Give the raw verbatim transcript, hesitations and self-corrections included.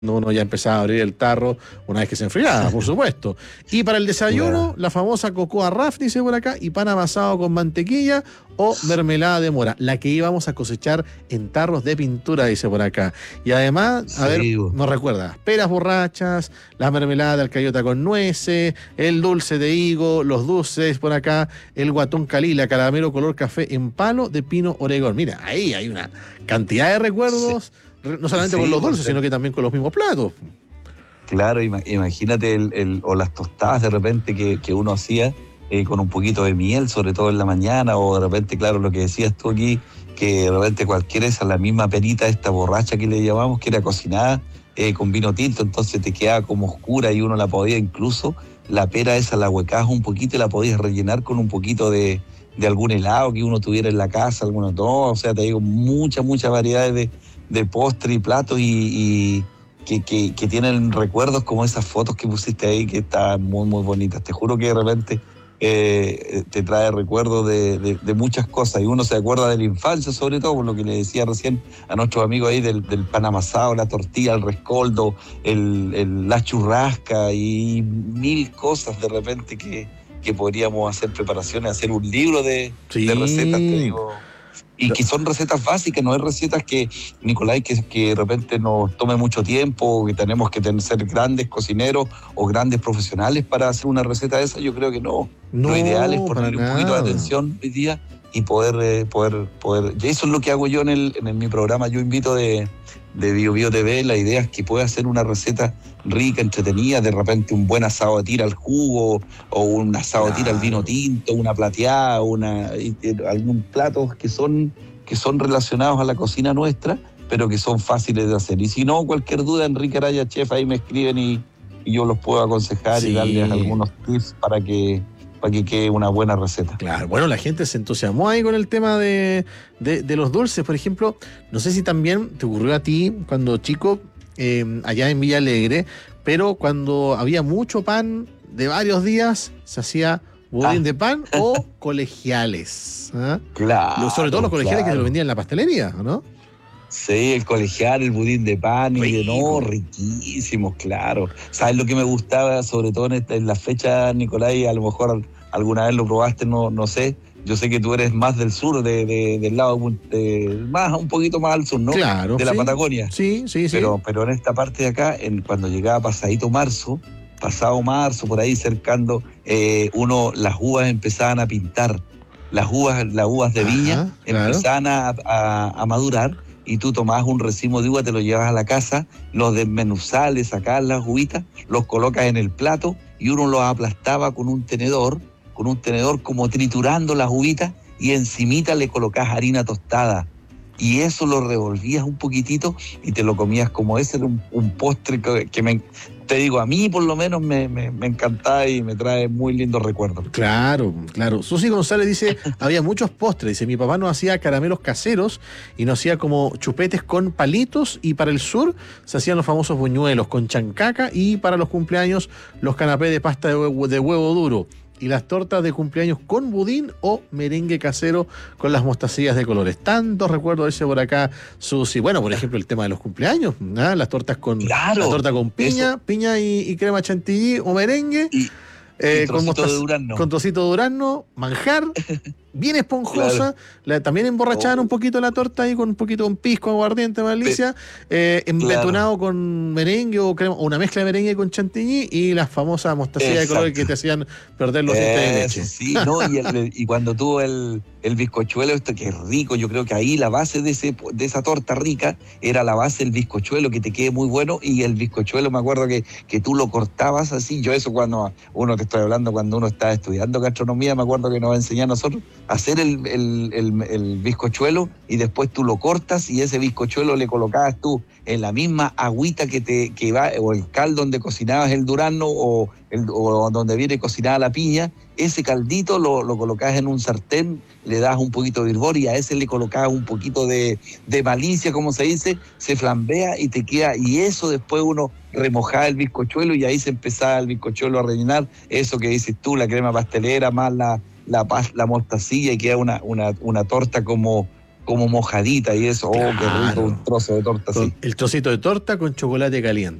uno ya empezaba a abrir el tarro una vez que se enfriaba, por supuesto. Y para el desayuno, la famosa cocoa Raff, dice por acá, y pan amasado con mantequilla o mermelada de mora, la que íbamos a cosechar en tarros de pintura, dice por acá. Y además, a ver, Sí, nos recuerda, peras borrachas, la mermelada de alcayota con nueces, el dulce de higo, los dulces por acá, el guatón calila, caramelo color café en palo de pino Oregón. Mira, ahí hay una cantidad de recuerdos. Sí. No solamente sí, con los dulces, porque, sino que también con los mismos platos. claro, ima- imagínate el, el, o las tostadas de repente que, que uno hacía eh, con un poquito de miel, sobre todo en la mañana, o de repente, claro, lo que decías tú aquí, que de repente cualquiera esa, la misma perita, esta borracha que le llamamos, que era cocinada eh, con vino tinto, entonces te quedaba como oscura y uno la podía incluso, la pera esa la huecabas un poquito y la podías rellenar con un poquito de, de algún helado que uno tuviera en la casa, alguno no, o sea, te digo, muchas, muchas variedades de de postre y platos y, y que, que, que tienen recuerdos como esas fotos que pusiste ahí que están muy, muy bonitas. Te juro que de repente eh, te trae recuerdos de, de, de muchas cosas y uno se acuerda de la infancia, sobre todo por lo que le decía recién a nuestros amigos ahí del, del pan amasado, la tortilla, el rescoldo, el, el, la churrasca y mil cosas de repente que, que podríamos hacer preparaciones, hacer un libro de, Sí. de recetas, te digo. Y que son recetas básicas, no es recetas que, Nicolás, que, que de repente nos tome mucho tiempo, que tenemos que tener, ser grandes cocineros o grandes profesionales para hacer una receta de esa. Yo creo que no. No, Lo ideal es para ponerle un poquito de nada. atención hoy día y poder, eh, poder, poder. Y eso es lo que hago yo en, el, en el, mi programa. Yo invito de, de Bio Bio T V. La idea es que pueda hacer una receta rica, entretenida, de repente un buen asado de tira al jugo o un asado de Claro. tira al vino tinto, una plateada, una, y, y, algún platos que son, que son relacionados a la cocina nuestra, pero que son fáciles de hacer. Y si no, cualquier duda, Enrique Araya Chef, ahí me escriben y, y yo los puedo aconsejar, sí, y darles algunos tips para que, para que quede una buena receta. Claro, bueno, la gente se entusiasmó ahí con el tema de, de, de los dulces, por ejemplo. No sé si también te ocurrió a ti cuando chico, eh, allá en Villa Alegre, pero cuando había mucho pan de varios días, se hacía budín ah. de pan o colegiales. ¿eh? Claro. Sobre todo los colegiales, claro, que se los vendían en la pastelería, ¿no? Sí, el colegial, el budín de pan y de no, riquísimos, claro. ¿Sabes lo que me gustaba, sobre todo en, esta, en las fechas, Nicolás? A lo mejor alguna vez lo probaste, no, no sé. Yo sé que tú eres más del sur, de, de, del lado, de, más un poquito más al sur, ¿no? Claro. De la sí, Patagonia. Sí, sí, sí. Pero, pero en esta parte de acá, en, cuando llegaba pasadito marzo, pasado marzo, por ahí cercando, eh, uno, las uvas empezaban a pintar. Las uvas, las uvas de viña, ajá, claro, empezaban a, a, a madurar. Y tú tomabas un racimo de uva, te lo llevas a la casa, los desmenuzabas, le sacabas las uvitas, los colocas en el plato y uno los aplastaba con un tenedor, con un tenedor como triturando las uvitas y encimita le colocabas harina tostada. Y eso lo revolvías un poquitito y te lo comías como ese, era un, un postre que, que me, te digo, a mí por lo menos me, me, me encantaba y me trae muy lindos recuerdos. Claro, claro. Susi González dice, había muchos postres, dice, mi papá nos hacía caramelos caseros y nos hacía como chupetes con palitos y para el sur se hacían los famosos buñuelos con chancaca y para los cumpleaños los canapés de pasta de huevo, de huevo duro. Y las tortas de cumpleaños con budín o merengue casero con las mostacillas de colores. Tantos recuerdos ese por acá, Susi. Bueno, por ejemplo, el tema de los cumpleaños, ¿no? Las tortas con claro, la torta con piña, eso. piña y, y crema chantilly o merengue. Y, eh, y con, mostaz, de durazno. con trocito de durazno, manjar, bien esponjosa, claro. la, también emborrachaban oh. un poquito la torta ahí con un poquito de pisco, aguardiente, malicia, eh, embetunado claro. con merengue o, crema, o una mezcla de merengue con chantilly y las famosas mostacillas de color que te hacían perder los dientes de leche. Sí, no, y, el, y cuando tuvo el, el bizcochuelo, esto que es rico, yo creo que ahí la base de, ese, de esa torta rica era la base del bizcochuelo, que te quede muy bueno, y el bizcochuelo me acuerdo que, que tú lo cortabas así, yo eso cuando uno te estoy hablando, cuando uno está estudiando gastronomía, me acuerdo que nos enseñó a nosotros hacer el, el, el, el bizcochuelo y después tú lo cortas y ese bizcochuelo le colocabas tú en la misma agüita que te que va, o el caldo donde cocinabas el durazno o, el, o donde viene cocinada la piña, ese caldito lo, lo colocabas en un sartén, le das un poquito de hervor y a ese le colocabas un poquito de, de malicia, como se dice, se flambea y te queda, y eso después uno remojaba el bizcochuelo y ahí se empezaba el bizcochuelo a rellenar, eso que dices tú, la crema pastelera más la, la, la mostacilla y queda una, una, una torta como como mojadita y eso, oh, qué rico, Claro. un trozo de torta así. Con el trocito de torta con chocolate caliente.